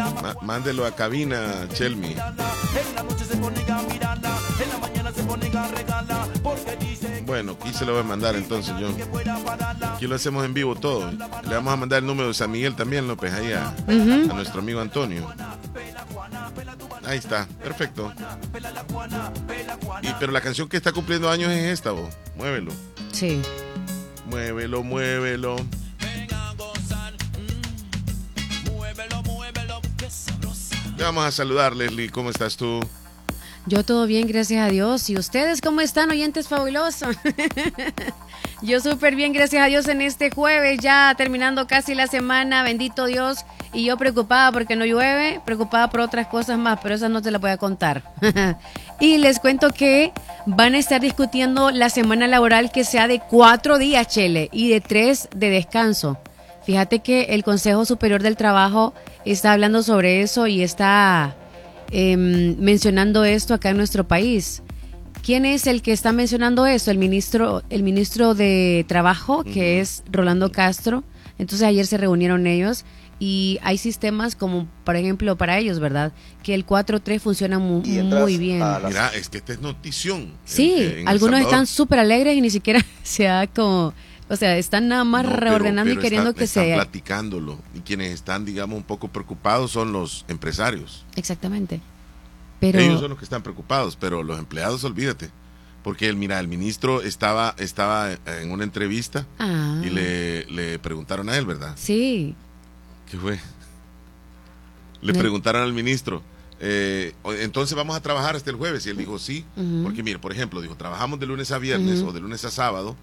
Mándelo a cabina, Chelmi. Bueno, aquí se lo voy a mandar entonces yo. Aquí lo hacemos en vivo todo. Le vamos a mandar el número de San Miguel también, López, ahí a nuestro amigo Antonio. Ahí está, perfecto. Pero la canción que está cumpliendo años es esta, vos. Muévelo. Sí. Muévelo, muévelo. Le vamos a saludar, Leslie. ¿Cómo estás tú? Yo todo bien, gracias a Dios. ¿Y ustedes cómo están, oyentes fabulosos? Yo súper bien, gracias a Dios, en este jueves, ya terminando casi la semana, bendito Dios. Y yo preocupada porque no llueve, preocupada por otras cosas más, pero esas no te las voy a contar. Y les cuento que van a estar discutiendo la semana laboral que sea de 4 días, Chele, y de 3 de descanso. Fíjate que el Consejo Superior del Trabajo está hablando sobre eso y está mencionando esto acá en nuestro país. ¿Quién es el que está mencionando esto? El ministro de Trabajo, que es Rolando Castro. Entonces ayer se reunieron ellos y hay sistemas como, por ejemplo, para ellos, ¿verdad? Que el 4-3 funciona muy bien. Mira, es que esta es notición. Sí, algunos están súper alegres y ni siquiera se ha como... O sea, están nada más reordenando y queriendo que están sea... platicándolo. Y quienes están, digamos, un poco preocupados son los empresarios. Exactamente. Pero... Ellos son los que están preocupados, pero los empleados, olvídate. Porque el ministro estaba en una entrevista y le preguntaron a él, ¿verdad? Sí. ¿Qué fue? Le preguntaron al ministro, entonces vamos a trabajar hasta el jueves. Y él dijo, sí. Porque, mire, por ejemplo, dijo, trabajamos de lunes a viernes o de lunes a sábado.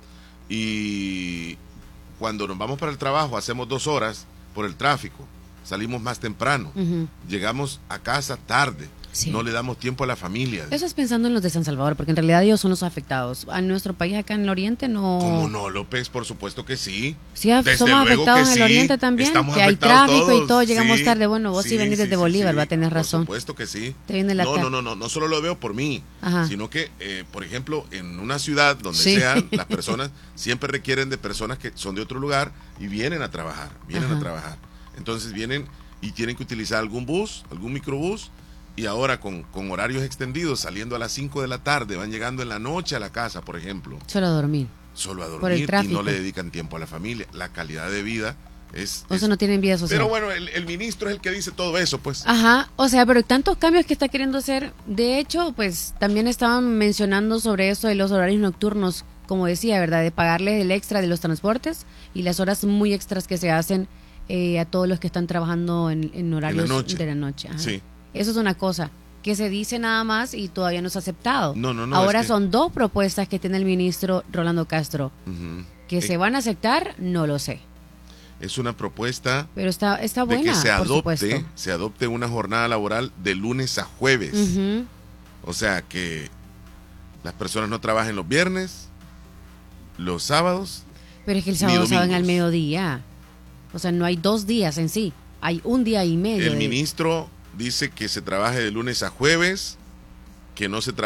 Y cuando nos vamos para el trabajo hacemos 2 horas por el tráfico, salimos más temprano, llegamos a casa tarde, no le damos tiempo a la familia. Eso es pensando en los de San Salvador, porque en realidad ellos son los afectados. A nuestro país acá en el oriente no... ¿Cómo no, López? Por supuesto que sí. Sí, somos afectados en el oriente también, que hay tráfico todos, y todo, llegamos tarde. Bueno, vos sí venís desde Bolívar, va a tener razón. Por supuesto que sí. Te viene la no solo lo veo por mí, sino que, por ejemplo, en una ciudad donde sean, las personas siempre requieren de personas que son de otro lugar y vienen a trabajar, Entonces vienen y tienen que utilizar algún bus, algún microbús. Y ahora con horarios extendidos, saliendo a las 5 de la tarde, van llegando en la noche a la casa, por ejemplo. Solo a dormir. Por el tráfico. Y no le dedican tiempo a la familia. La calidad de vida es... O sea, no tienen vida social. Pero bueno, el ministro es el que dice todo eso, pues. O sea, pero tantos cambios que está queriendo hacer. De hecho, pues también estaban mencionando sobre eso de los horarios nocturnos, como decía, ¿verdad? De pagarles el extra de los transportes y las horas muy extras que se hacen a todos los que están trabajando en horarios de la noche. Sí. Eso es una cosa que se dice nada más y todavía no se ha aceptado. No. Ahora son 2 propuestas que tiene el ministro Rolando Castro. Que se van a aceptar, no lo sé. Es una propuesta, pero está buena, de que se adopte una jornada laboral de lunes a jueves. O sea, que las personas no trabajen los viernes, los sábados. Pero es que el sábado saben al mediodía. O sea, no hay 2 días en sí. Hay 1 día y medio. El ministro dice que se trabaje de lunes a jueves, que no se trabaje